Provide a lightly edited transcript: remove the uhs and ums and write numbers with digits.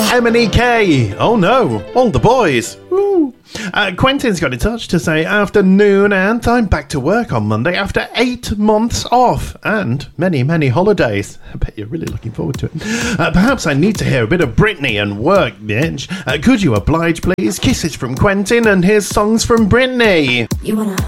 M&EK. Oh no, all the boys. Woo. Quentin's got in touch to say, afternoon, and I'm back to work on Monday after 8 months off and many, many holidays. I bet you're really looking forward to it. Perhaps I need to hear a bit of Britney and work, bitch. Could you oblige, please? Kisses from Quentin and here's songs from Britney. You wanna